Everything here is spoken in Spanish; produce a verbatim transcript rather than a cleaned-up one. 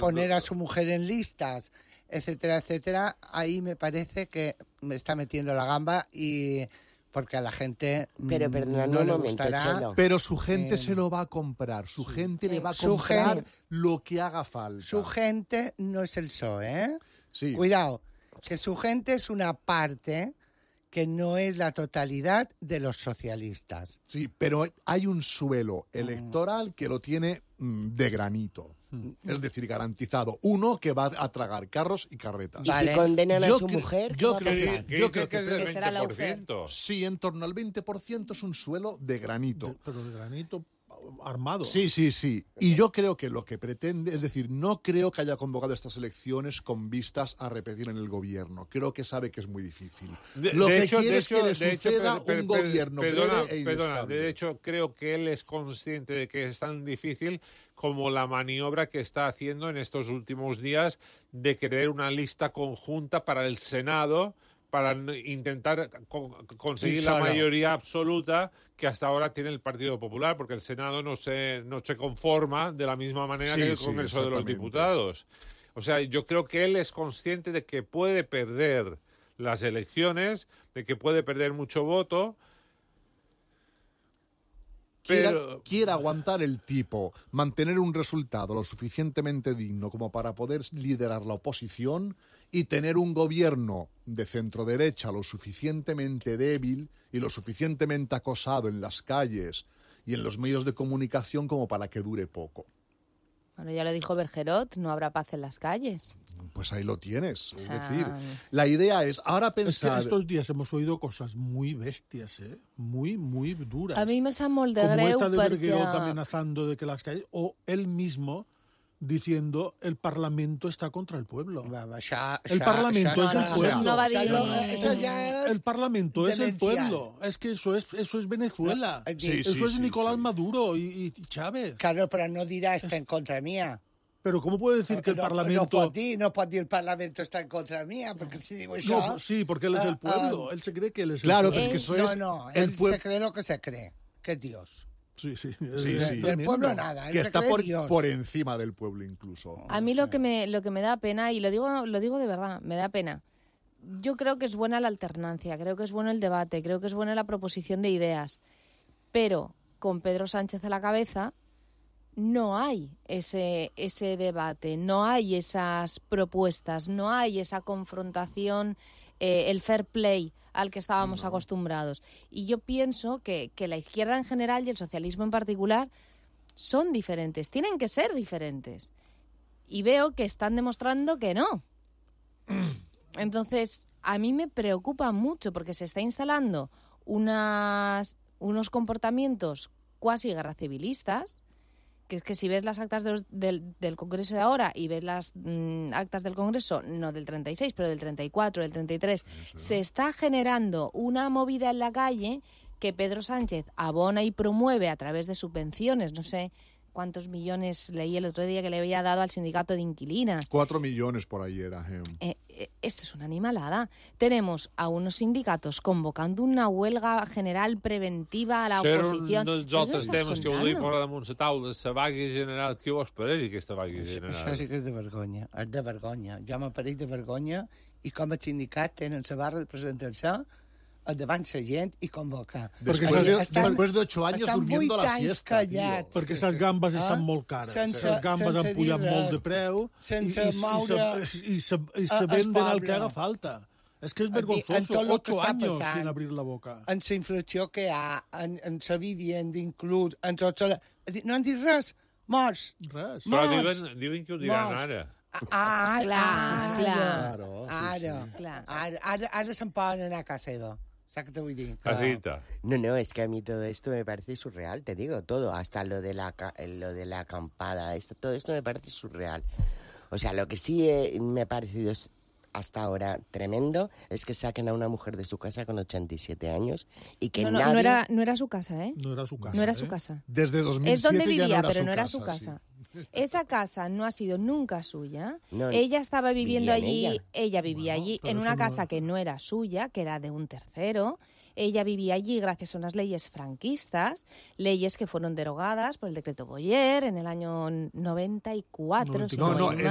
poner a su mujer en listas, etcétera, etcétera, ahí me parece que me está metiendo la gamba y porque a la gente pero, perdona, no un le momento, gustará. Chelo. Pero su gente Eh, se lo va a comprar, su sí. gente le va a Su comprar gen- lo que haga falta. Su gente no es el P S O E, ¿eh? Sí. Cuidado, que su gente es una parte que no es la totalidad de los socialistas. Sí, pero hay un suelo electoral que lo tiene mm, de granito. Es decir, garantizado. Uno que va a tragar carros y carretas. ¿Y Vale. si condenan Yo a su cre- mujer? ¿qué yo va a creo que- pasar? ¿Qué yo dice creo que es que- del Que será la veinte por ciento? Sí, en torno al veinte por ciento es un suelo de granito. De- pero de granito armado. Sí, sí, sí. Y yo creo que lo que pretende, es decir, no creo que haya convocado estas elecciones con vistas a repetir en el gobierno. Creo que sabe que es muy difícil. De- lo de que hecho- quiere de es que hecho- le de hecho, suceda per- per- un per- gobierno perdona, breve e perdona, inestable. de hecho, creo que él es consciente de que es tan difícil como la maniobra que está haciendo en estos últimos días de crear una lista conjunta para el Senado para n- intentar co- conseguir Sí, la solo. mayoría absoluta que hasta ahora tiene el Partido Popular, porque el Senado no se, no se conforma de la misma manera Sí, que el sí, Congreso de los exactamente. Diputados. O sea, yo creo que él es consciente de que puede perder las elecciones, de que puede perder mucho voto. Quiera, Pero- quiera aguantar el tipo, mantener un resultado lo suficientemente digno como para poder liderar la oposición y tener un gobierno de centro-derecha lo suficientemente débil y lo suficientemente acosado en las calles y en los medios de comunicación como para que dure poco. Bueno, ya lo dijo Bergerot, no habrá paz en las calles. Pues ahí lo tienes. Es Ah. decir, la idea es, ahora Es que pensar... estos días hemos oído cosas muy bestias, ¿eh? Muy, muy duras. A mi me sap molt de Como greu esta de perquè... Bergerot amenazando de que las calles... O él mismo diciendo el Parlamento está contra el pueblo. Va, va, xa- El xa- Parlamento xa- es el xa- pueblo. No va a xa- dir- no, eso ya es El Parlamento es el demencial. pueblo. Es que eso es, eso es Venezuela. No, Sí, eso sí, es sí, Nicolás sí. Maduro y, y Chávez. Claro, però no dirà està en contra mía. Pero ¿cómo puede decir que el no, Parlamento... No pot dir, no pot dir el Parlamento está en contra mía, porque si digo això... No, sí, porque él es el Ah, pueblo. ah, él se cree que él es Claro, el pero pueblo. es que Eh, eso no, es... no, el él pue- se cree lo que se cree, que es Dios. Sí, sí. Sí, es sí. Del tremendo. pueblo nada, él que se está cree por, Dios. por encima del pueblo incluso. A mí lo que me lo que me da pena, y lo digo lo digo de verdad, me da pena. Yo creo que es buena la alternancia, creo que es bueno el debate, creo que es buena la proposición de ideas, pero con Pedro Sánchez a la cabeza no hay ese ese debate, no hay esas propuestas, no hay esa confrontación, eh, el fair play al que estábamos acostumbrados. Y yo pienso que, que la izquierda en general y el socialismo en particular son diferentes, tienen que ser diferentes. Y veo que están demostrando que no. Entonces, a mí me preocupa mucho porque se está instalando unas, unos comportamientos cuasi guerra civilistas, que es que si ves las actas de los- del, del Congreso de ahora y ves las mm, actas del Congreso, no del treinta y seis, pero del treinta y cuatro, del treinta y tres, se está generando una movida en la calle que Pedro Sánchez abona y promueve a través de subvenciones, no sé cuántos millones leí el otro día que le había dado al sindicato de inquilinas. Cuatro millones por ahí era. eh. Eh, eh, esto es una animalada. Tenemos a unos sindicatos convocando una huelga general preventiva a la Això era oposición. un dels Però què altres estàs temes que volia contando? posar damunt la taula, la vaga general. Què vos pareix, aquesta vaga Això, general? això sí que és de vergonya, és de vergonya. Ja m'apareix de vergonya i com a sindicat tenen la barra de presentar-se davant la gent i convocar. Porque Después, esas- de, estan- después de ocho años estan durmiendo vuit la anys siesta, tío. callats. Perquè les gambes Ah, estan molt cares. sense- les gambes sense han pujat dir molt res, de preu sense i, i, moure i, se, i, se, i se a- venden el el que poble. haga falta. Es que es En tot vergonzoso. lo que Ocho està años passant. sin abrir la boca. En la inflació que hi ha, en, en la vivienda inclús, en tot... la- No han dit res, morts. Res. Però Morts. diuen, diuen que ho diran Morts. ara. Ah, Clar, ara, Claro, sí, ara, sí. Clar. ara, ara, ara se'n poden anar a casa seva. Saps què te vull dir? Que- Casita. No, no, es que a mí todo esto me parece surreal, te digo, todo, hasta lo de la, ca- lo de la acampada, esto, todo esto me parece surreal. O sea, lo que sí eh, me ha parecido es- hasta ahora tremendo es que saquen a una mujer de su casa con ochenta y siete años y que No, no, nadie... no era, no era su casa, ¿eh? No era su casa. No era ¿eh? su casa. Desde dos mil siete Es donde ya vivía, no era pero su no era casa, su casa. sí. Esa casa no ha sido nunca suya. No, ella estaba viviendo vivía en allí, ella. ella, vivía Bueno, allí pero en eso una no- casa que no era suya, que era de un tercero. Ella vivía allí gracias a unas leyes franquistas, leyes que fueron derogadas por el decreto Boyer en el año noventa y cuatro. si No, no no, voy en